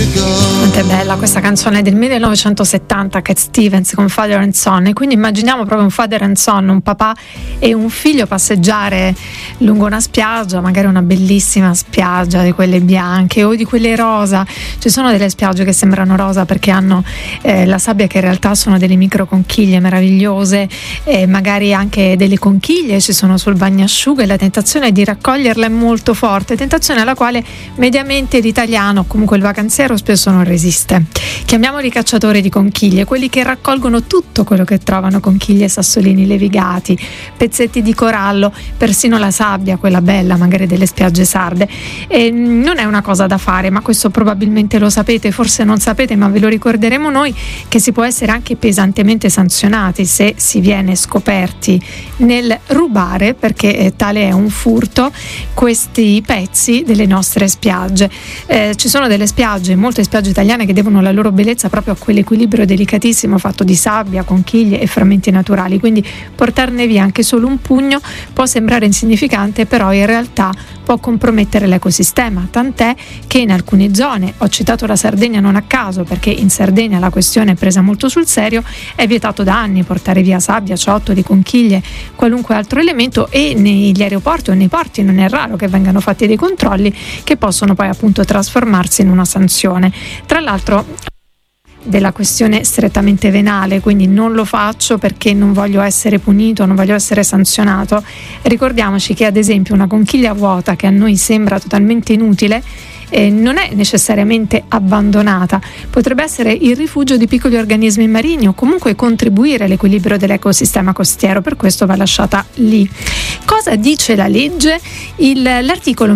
Quanto è bella questa canzone del 1970, Cat Stevens con Father and Son, e quindi immaginiamo proprio un father and son, un papà e un figlio passeggiare lungo una spiaggia, magari una bellissima spiaggia di quelle bianche o di quelle rosa. Ci sono delle spiagge che sembrano rosa perché hanno la sabbia, che in realtà sono delle micro conchiglie meravigliose, magari anche delle conchiglie ci sono sul bagnasciuga, e la tentazione di raccoglierla è molto forte, tentazione alla quale mediamente l'italiano, comunque il vacanziero, spesso non resiste. Chiamiamoli cacciatori di conchiglie, quelli che raccolgono tutto quello che trovano: conchiglie, sassolini levigati, pezzetti di corallo, persino la sabbia, quella bella magari delle spiagge sarde. E non è una cosa da fare, ma questo probabilmente lo sapete, forse non sapete, ma ve lo ricorderemo noi, che si può essere anche pesantemente sanzionati se si viene scoperti nel rubare, perché tale è un furto, questi pezzi delle nostre spiagge. Ci sono delle spiagge, molte spiagge italiane, che devono la loro bellezza proprio a quell'equilibrio delicatissimo fatto di sabbia, conchiglie e frammenti naturali, quindi portarne via anche solo un pugno può sembrare insignificante, però in realtà può compromettere l'ecosistema, tant'è che in alcune zone, ho citato la Sardegna non a caso perché in Sardegna la questione è presa molto sul serio, è vietato da anni portare via sabbia, ciottoli, conchiglie, qualunque altro elemento, e negli aeroporti o nei porti non è raro che vengano fatti dei controlli che possono poi appunto trasformarsi in una sanzione. Tra l'altro, della questione strettamente venale, quindi non lo faccio perché non voglio essere punito, non voglio essere sanzionato. Ricordiamoci che ad esempio una conchiglia vuota, che a noi sembra totalmente inutile, non è necessariamente abbandonata, potrebbe essere il rifugio di piccoli organismi marini o comunque contribuire all'equilibrio dell'ecosistema costiero, per questo va lasciata lì. Cosa dice la legge? L'articolo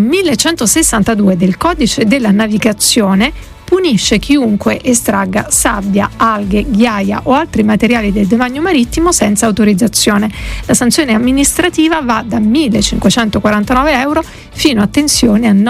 1162 del Codice della Navigazione punisce chiunque estragga sabbia, alghe, ghiaia o altri materiali del demanio marittimo senza autorizzazione. La sanzione amministrativa va da 1.549 euro fino, attenzione, a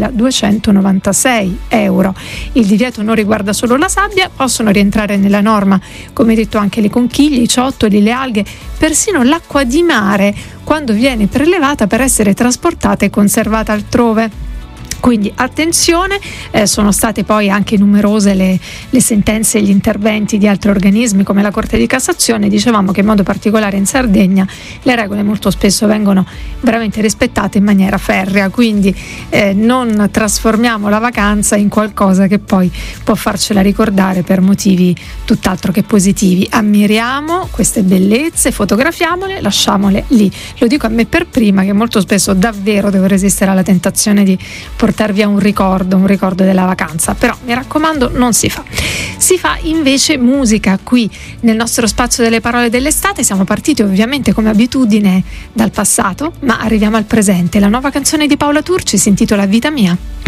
9.296 euro. Il divieto non riguarda solo la sabbia, possono rientrare nella norma, come detto, anche le conchiglie, i ciottoli, le alghe, persino l'acqua di mare quando viene prelevata per essere trasportata e conservata altrove. Quindi attenzione, sono state poi anche numerose le sentenze e gli interventi di altri organismi come la Corte di Cassazione. Dicevamo che in modo particolare in Sardegna le regole molto spesso vengono veramente rispettate in maniera ferrea, quindi non trasformiamo la vacanza in qualcosa che poi può farcela ricordare per motivi tutt'altro che positivi. Ammiriamo queste bellezze, fotografiamole, lasciamole lì. Lo dico a me per prima, che molto spesso davvero devo resistere alla tentazione di portar via un ricordo della vacanza, però mi raccomando, non si fa. Si fa invece musica qui nel nostro spazio delle parole dell'estate. Siamo partiti ovviamente come abitudine dal passato, ma arriviamo al presente. La nuova canzone di Paola Turci si intitola Vita mia.